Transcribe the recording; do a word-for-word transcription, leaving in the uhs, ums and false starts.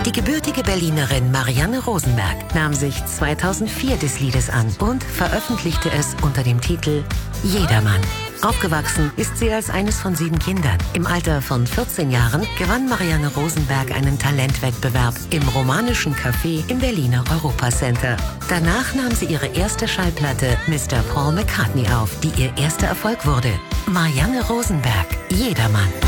Die gebürtige Berlinerin Marianne Rosenberg nahm sich zweitausendvier des Liedes an und veröffentlichte es unter dem Titel Jedermann. Aufgewachsen ist sie als eines von sieben Kindern. Im Alter von vierzehn Jahren gewann Marianne Rosenberg einen Talentwettbewerb im romanischen Café im Berliner Europacenter. Danach nahm sie ihre erste Schallplatte Mister Paul McCartney auf, die ihr erster Erfolg wurde. Marianne Rosenberg, Jedermann.